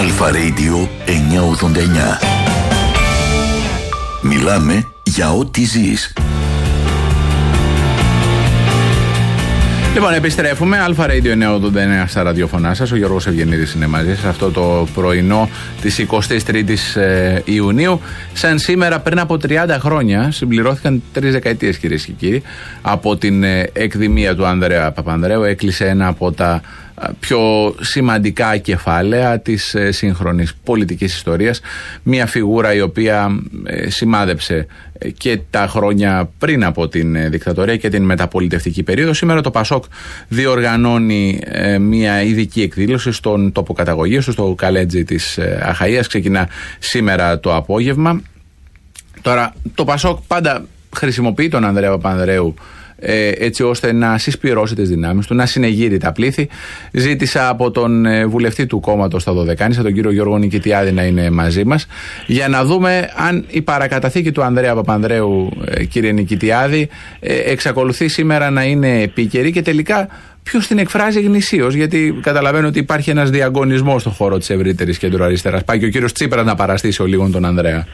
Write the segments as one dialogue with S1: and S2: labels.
S1: Αλφα Radio 989. Μιλάμε για ό,τι ζεις.
S2: Λοιπόν, επιστρέφουμε. Αλφα Radio 989 στα ραδιοφωνά σας. Ο Γιώργος Ευγενίδης είναι μαζί σας αυτό το πρωινό της 23ης Ιουνίου. Σαν σήμερα, πριν από 30 χρόνια, συμπληρώθηκαν 3 δεκαετίες, κυρίες και κύριοι, από την εκδημία του Ανδρέα Παπανδρέου. Έκλεισε ένα από τα πιο σημαντικά κεφάλαια της σύγχρονης πολιτικής ιστορίας. Μια φιγούρα η οποία σημάδεψε και τα χρόνια πριν από την δικτατορία και την μεταπολιτευτική περίοδο. Σήμερα το ΠΑΣΟΚ διοργανώνει μια ειδική εκδήλωση στον τόπο καταγωγής του, στο Καλέτζι της Αχαΐας. Ξεκινά σήμερα το απόγευμα. Τώρα, το ΠΑΣΟΚ πάντα χρησιμοποιεί τον Ανδρέα Παπανδρέου έτσι ώστε να συσπυρώσει τις δυνάμεις του, να συνεγείρει τα πλήθη. Ζήτησα από τον βουλευτή του κόμματος στα Δωδεκάνησα, τον κύριο Γιώργο Νικητιάδη, να είναι μαζί μας για να δούμε αν η παρακαταθήκη του Ανδρέα Παπανδρέου, κύριε Νικητιάδη, εξακολουθεί σήμερα να είναι επίκαιρη και τελικά ποιος την εκφράζει γνησίως, γιατί καταλαβαίνω ότι υπάρχει ένας διαγωνισμός στον χώρο της ευρύτερης κεντροαριστεράς. Πάει και ο κύριος Τσίπρας να παραστήσει ο λίγον τον Ανδρέα.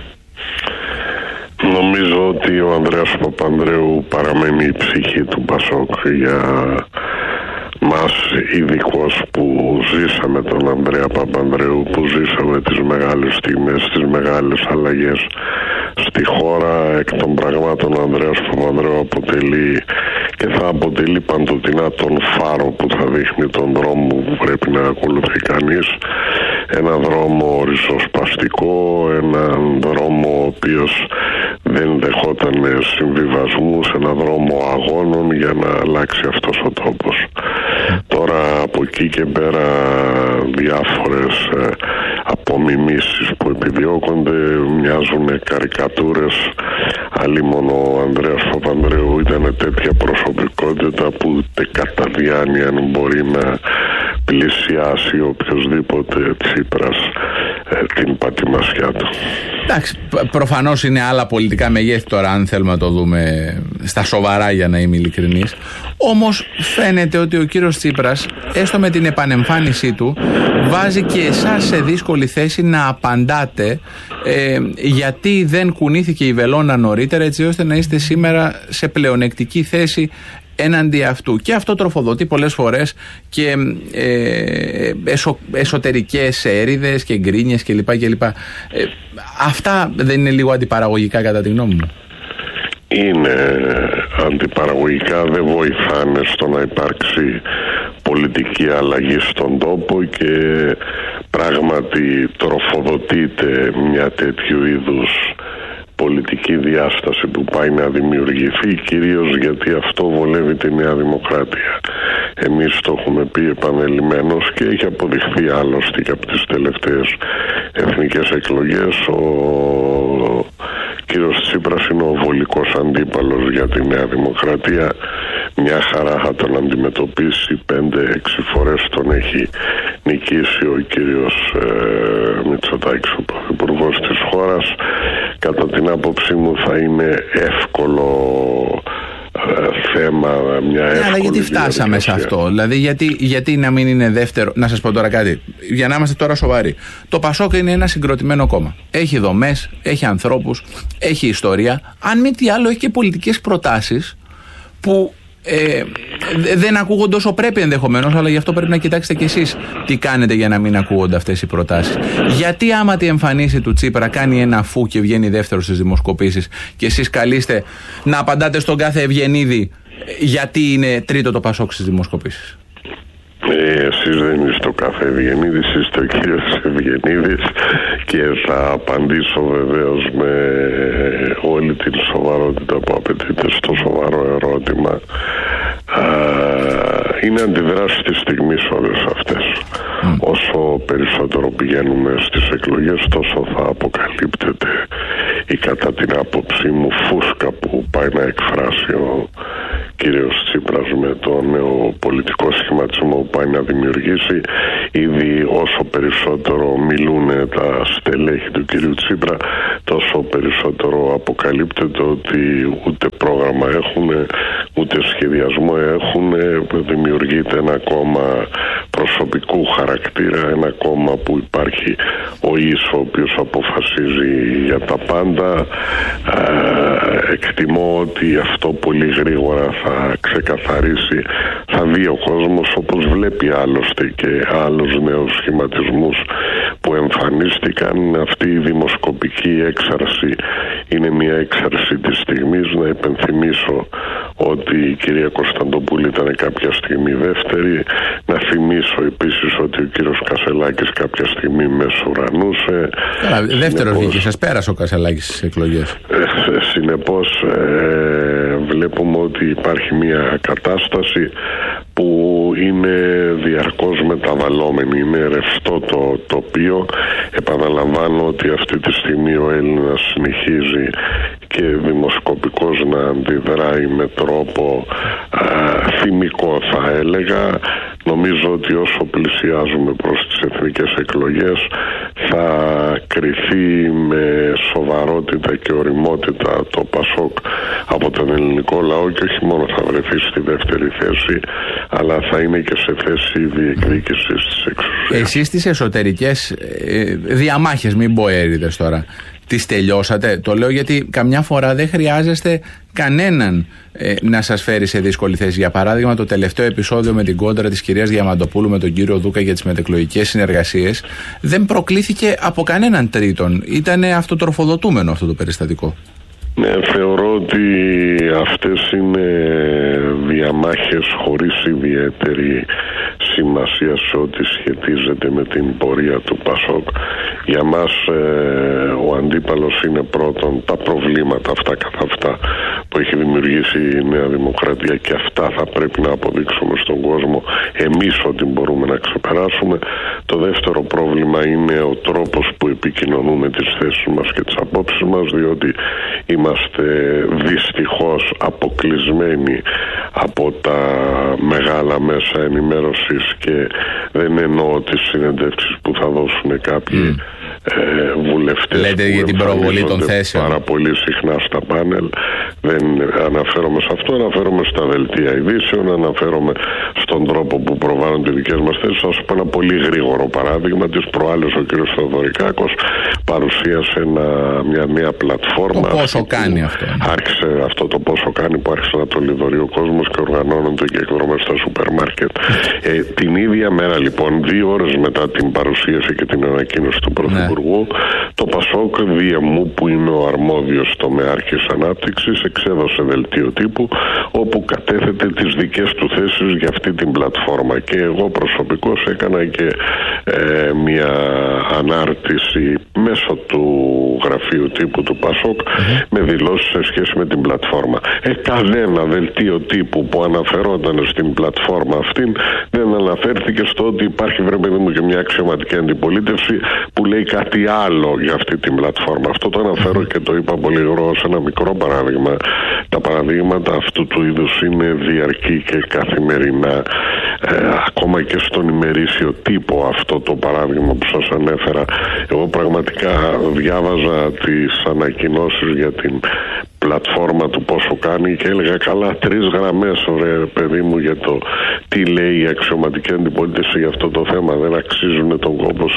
S3: Νομίζω ότι ο Ανδρέας Παπανδρέου παραμένει η ψυχή του ΠΑΣΟΚ. Για μας ειδικώς που ζήσαμε τον Ανδρέα Παπανδρέου, που ζήσαμε τις μεγάλες στιγμές, τις μεγάλες αλλαγές στη χώρα, εκ των πραγμάτων ο Ανδρέας Παπανδρέου αποτελεί και θα αποτελεί παντοτινά τον φάρο που θα δείχνει τον δρόμο που πρέπει να ακολουθεί κανείς. Ένα δρόμο ριζοσπαστικό, έναν δρόμο ο οποίος δεν δεχόταν συμβιβασμούς, ένα δρόμο αγώνων για να αλλάξει αυτός ο τόπος. Τώρα από εκεί και πέρα διάφορες απομιμήσεις που επιδιώκονται μοιάζουν καρικατούρες. Αλλήμον ο Ανδρέας Παπανδρέου ήταν τέτοια προσωπικότητα που ούτε κατά διάνοια μπορεί να πλησιάσει οποιοσδήποτε Τσίπρας την πατημασιά του.
S2: Εντάξει, προφανώς είναι άλλα πολιτικά μεγέθη τώρα, αν θέλουμε να το δούμε στα σοβαρά, για να είμαι ειλικρινής. Όμως φαίνεται ότι ο κύριος Τσίπρας, έστω με την επανεμφάνισή του, βάζει και εσάς σε δύσκολη θέση να απαντάτε γιατί δεν κουνήθηκε η βελόνα νωρίτερα, έτσι ώστε να είστε σήμερα σε πλεονεκτική θέση έναντι αυτού. Και αυτό τροφοδοτεί πολλές φορές και εσωτερικές έρηδες και γκρίνιες κλπ. Αυτά δεν είναι λίγο αντιπαραγωγικά κατά τη γνώμη μου?
S3: Είναι αντιπαραγωγικά, δεν βοηθάνε στο να υπάρξει πολιτική αλλαγή στον τόπο και πράγματι τροφοδοτείται μια τέτοιου είδους πολιτική διάσταση που πάει να δημιουργηθεί, κυρίως γιατί αυτό βολεύει τη Νέα Δημοκρατία. Εμείς το έχουμε πει επανελειμμένως και έχει αποδειχθεί άλλωστε και από τις τελευταίες εθνικές εκλογές. Ο κύριος Τσίπρας είναι ο βολικός αντίπαλος για τη Νέα Δημοκρατία. Μια χαρά θα τον αντιμετωπίσει, 5-6 φορές τον έχει νικήσει ο κύριος Μητσοτάκης, ο πρωθυπουργός της χώρας. Κατά την άποψή μου θα είναι εύκολο θέμα, μια εύκολη. Αλλά
S2: γιατί φτάσαμε σε αυτό? Δηλαδή γιατί να μην είναι δεύτερο? Να σας πω τώρα κάτι, για να είμαστε τώρα σοβαροί. Το ΠΑΣΟΚ είναι ένα συγκροτημένο κόμμα. Έχει δομές, έχει ανθρώπους, έχει ιστορία. Αν μη τι άλλο, έχει και πολιτικές προτάσεις που δεν ακούγονται όσο πρέπει ενδεχομένως, αλλά γι' αυτό πρέπει να κοιτάξετε κι εσείς τι κάνετε για να μην ακούγονται αυτές οι προτάσεις. Γιατί άμα τη εμφανίση του Τσίπρα κάνει ένα φου και βγαίνει δεύτερο στις δημοσκοπήσεις και εσείς καλείστε να απαντάτε στον κάθε Ευγενίδη γιατί είναι τρίτο το ΠΑΣΟΚ στις δημοσκοπήσεις?
S3: Εσείς δεν είστε ο κάθε Ευγενίδης, είστε ο κύριος Ευγενίδης και θα απαντήσω βεβαίως με όλη την σοβαρότητα που απαιτείται στο σοβαρό ερώτημα. Είναι αντιδράσεις της στιγμής όλες αυτές. Όσο περισσότερο πηγαίνουμε στις εκλογές, τόσο θα αποκαλύπτεται η, κατά την άποψή μου, φούσκα που πάει να εκφράσει ο κύριος Τσίπρας με το νέο πολιτικό σχηματισμό που πάει να δημιουργήσει. Ήδη όσο περισσότερο μιλούν τα στελέχη του κύριου Τσίπρα, τόσο περισσότερο αποκαλύπτεται ότι ούτε πρόγραμμα έχουν, ούτε σχεδιασμό έχουν. Δημιουργείται ένα κόμμα προσωπικού χαρακτήρα, ένα κόμμα που υπάρχει ο ΙΣ, ο οποίος αποφασίζει για τα πάντα. Εκτιμώ ότι αυτό πολύ γρήγορα θα ξεκαθαρίσει, θα δει ο κόσμος, όπως βλέπει άλλωστε και άλλους νέους σχηματισμούς που εμφανίστηκαν. Αυτή η δημοσκοπική έξαρση είναι μια έξαρση της στιγμής. Να υπενθυμίσω ότι η κυρία Κωνσταντοπούλη ήταν κάποια στιγμή δεύτερη. Να θυμίσω επίσης ότι ο κύριος Κασελάκης κάποια στιγμή μεσουρανούσε.
S2: Δεύτερος βγήκε, σας πέρασε ο Κασελάκης στις εκλογές.
S3: Συνεπώς βλέπουμε ότι υπάρχει μια κατάσταση που είναι διαρκώς μεταβαλλόμενη, είναι ρευστό το τοπίο. Επαναλαμβάνω ότι αυτή τη στιγμή ο Έλληνας συνεχίζει και δημοσκοπικός να αντιδράει με τρόπο θυμικό, θα έλεγα. Νομίζω ότι όσο πλησιάζουμε προς τις εθνικές εκλογές θα κριθεί με σοβαρότητα και ωριμότητα το ΠΑΣΟΚ από τον ελληνικό λαό και όχι μόνο θα βρεθεί στη δεύτερη θέση, αλλά θα είναι και σε θέση διεκδίκησης της εξουσίας.
S2: Εσείς τις εσωτερικές διαμάχες, μην πω έρηδες τώρα, τις τελειώσατε? Το λέω γιατί καμιά φορά δεν χρειάζεστε κανέναν να σας φέρει σε δύσκολη θέση. Για παράδειγμα, το τελευταίο επεισόδιο με την κόντρα της κυρίας Διαμαντοπούλου με τον κύριο Δούκα για τις μετεκλογικές συνεργασίες δεν προκλήθηκε από κανέναν τρίτον. Ήταν αυτοτροφοδοτούμενο αυτό το περιστατικό.
S3: Ναι, θεωρώ ότι αυτές είναι διαμάχες χωρίς ιδιαίτερη σημασία σε ό,τι σχετίζεται με την πορεία του ΠΑΣΟΚ. Για μας ο αντίπαλος είναι πρώτον τα προβλήματα αυτά καθ' αυτά που έχει δημιουργήσει η Νέα Δημοκρατία και αυτά θα πρέπει να αποδείξουμε στον κόσμο εμείς ότι μπορούμε να ξεπεράσουμε. Το δεύτερο πρόβλημα είναι ο τρόπος που επικοινωνούμε τις θέσεις μας και τις απόψεις μας, διότι είμαστε δυστυχώς αποκλεισμένοι από τα μεγάλα μέσα ενημέρωσης και δεν εννοώ τις συνεντεύξεις που θα δώσουν κάποιοι βουλευτές.
S2: Λέτε για την προβολή των θέσεων
S3: πάρα πολύ συχνά στα πάνελ. Δεν αναφέρομαι σε αυτό, αναφέρομαι στα δελτία ειδήσεων, αναφέρομαι στον τρόπο που προβάλλονται οι δικές μας θέσεις. Θα σου πω ένα πολύ γρήγορο παράδειγμα. Τις προάλλες ο κ. Θεοδωρικάκος παρουσίασε μια νέα πλατφόρμα.
S2: Το πόσο κάνει αυτό.
S3: Άρχισε αυτό το πόσο κάνει που άρχισε να το λιδωρεί ο κόσμος και οργανώνονται και εκδρομές στα σούπερ μάρκετ. Την ίδια μέρα λοιπόν, 2 ώρες μετά την παρουσίαση και την ανακοίνωση του Πρωθυπουργού, το ΠΑΣΟΚ ΔΜΟΥ, που είναι ο αρμόδιος τομεάρχης ανάπτυξης, εξέδωσε δελτίο τύπου όπου κατέθετε τις δικές του θέσεις για αυτή την πλατφόρμα και εγώ προσωπικώς έκανα και μια ανάρτηση μέσω του γραφείου τύπου του ΠΑΣΟΚ με δηλώσεις σε σχέση με την πλατφόρμα. Κανένα δελτίο τύπου που αναφερόταν στην πλατφόρμα αυτήν δεν αναφέρθηκε στο ότι υπάρχει, βρε παιδί μου, και μια αξιωματική αντιπολίτευση που λέει κάτι άλλο για αυτή την πλατφόρμα. Αυτό το αναφέρω και το είπα πολύ γρήγορα σε ένα μικρό παράδειγμα. Τα παραδείγματα αυτού του είδους είναι διαρκή και καθημερινά. Ακόμα και στον ημερήσιο τύπο αυτό το παράδειγμα που σας ανέφερα. Εγώ πραγματικά διάβαζα τις ανακοινώσεις για την πλατφόρμα του πόσο κάνει και έλεγα καλά 3 γραμμές ρε παιδί μου για το τι λέει η αξιωματική αντιπολίτευση για αυτό το θέμα. Δεν αξίζουν τον κόπο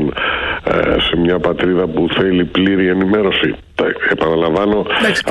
S3: σε μια πατρίδα που θέλει πλήρη ενημέρωση. Επαναλαμβάνω.
S2: Εντάξει,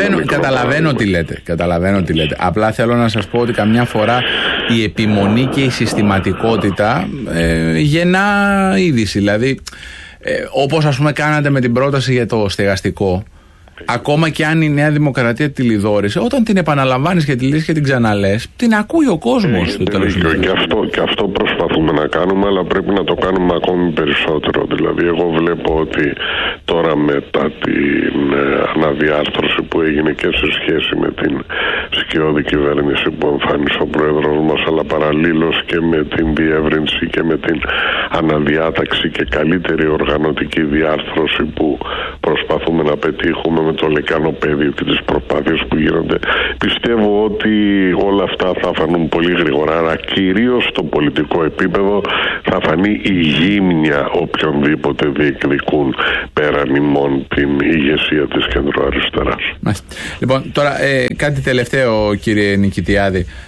S2: καταλαβαίνω τι λέτε. Απλά θέλω να σας πω ότι καμιά φορά η επιμονή και η συστηματικότητα γεννά είδηση. Δηλαδή, όπως ας πούμε κάνατε με την πρόταση για το στεγαστικό, ακόμα και αν η Νέα Δημοκρατία τη λιδόρισε, όταν την επαναλαμβάνεις και τη λες και την ξαναλές, την ακούει ο κόσμος στο τέλος.
S3: Και αυτό προσπαθούμε να κάνουμε, αλλά πρέπει να το κάνουμε ακόμη περισσότερο. Δηλαδή, εγώ βλέπω ότι τώρα μετά την αναδιάρθρωση που έγινε και σε σχέση με την σκιώδη κυβέρνηση που εμφάνισε ο πρόεδρος μας, αλλά παραλλήλως και με την διεύρυνση και με την αναδιάταξη και καλύτερη οργανωτική διάρθρωση που προσπαθούμε να πετύχουμε με το λεκανοπέδιο και τις προσπάθειες που γίνονται, πιστεύω ότι όλα αυτά θα φανούν πολύ γρήγορα, αλλά κυρίως στο πολιτικό επίπεδο θα φανεί η γύμνια οποιονδήποτε διεκδικούν πέραν ημών την ηγεσία της κεντροαριστεράς.
S2: Λοιπόν, τώρα κάτι τελευταίο, κύριε Νικητιάδη.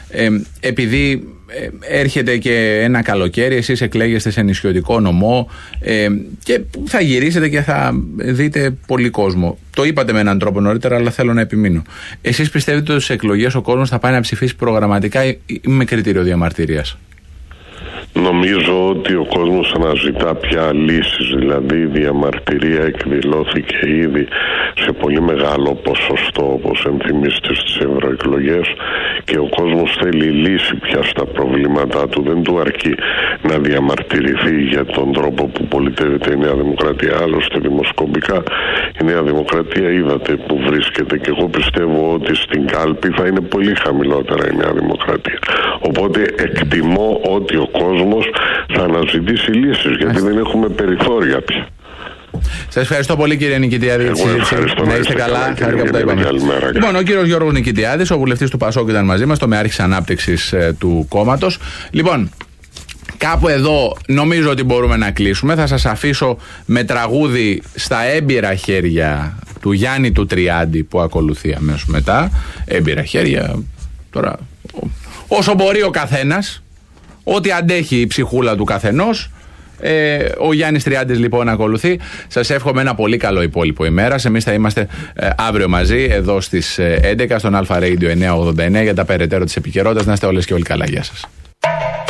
S2: επειδή έρχεται και ένα καλοκαίρι, εσείς εκλέγεστε σε νησιωτικό νομό και θα γυρίσετε και θα δείτε πολύ κόσμο. Το είπατε με έναν τρόπο νωρίτερα, αλλά θέλω να επιμείνω. Εσείς πιστεύετε ότι στις εκλογές ο κόσμος θα πάει να ψηφίσει προγραμματικά ή με κριτήριο διαμαρτυρίας?
S3: Νομίζω ότι ο κόσμος αναζητά πια λύσεις, δηλαδή η διαμαρτυρία εκδηλώθηκε ήδη σε πολύ μεγάλο ποσοστό, όπως ενθυμίστε, στις ευρωεκλογές, και ο κόσμος θέλει λύση πια στα προβλήματά του. Δεν του αρκεί να διαμαρτυρηθεί για τον τρόπο που πολιτεύεται η Νέα Δημοκρατία. Άλλωστε δημοσκοπικά η Νέα Δημοκρατία είδατε που βρίσκεται, και εγώ πιστεύω ότι στην κάλπη θα είναι πολύ χαμηλότερα η Νέα Δημοκρατία. Οπότε εκτιμώ ότι ο κόσμος θα αναζητήσει λύσεις, γιατί δεν έχουμε περιθώρια πια.
S2: Σας ευχαριστώ πολύ, κύριε Νικητιάδη, για τη συζήτηση. Να είστε καλά. Χάρηκα που τα είπαμε. Λοιπόν, ο κύριος Γιώργος Νικητιάδης, ο βουλευτής του ΠΑΣΟΚ, ήταν μαζί μας, τομεάρχης ανάπτυξης του κόμματος. Λοιπόν, κάπου εδώ νομίζω ότι μπορούμε να κλείσουμε. Θα σας αφήσω με τραγούδι στα έμπειρα χέρια του Γιάννη του Τριάντη, που ακολουθεί αμέσως μετά. Έμπειρα χέρια, τώρα, όσο μπορεί ο καθένας, ό,τι αντέχει η ψυχούλα του καθενός. Ο Γιάννης Τριάντης λοιπόν ακολουθεί. Σας εύχομαι ένα πολύ καλό υπόλοιπο ημέρας. Εμείς θα είμαστε αύριο μαζί εδώ στις 11 στον Αλφα Radio 989 για τα περαιτέρω της επικαιρότητας. Να είστε όλες και όλοι καλά. Γεια σας.